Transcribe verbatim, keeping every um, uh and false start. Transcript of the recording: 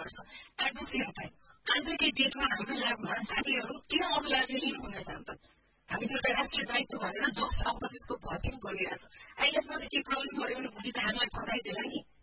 गर्नुपर्छ at the same time आजकै डेटमा हाम्रो ल्याबमा साथीहरू किन अरू ल्याबले लिनुहुन्न स्याम्पल हामी त्यो राष्ट्रिय दायित्व भनेर जस्ट आउट अफ स्कोप भर्ती गरिरहेछ अहिले यसमा त के प्रब्लम गर्यो भने भोलि त हामीलाई फसाइदिएला नि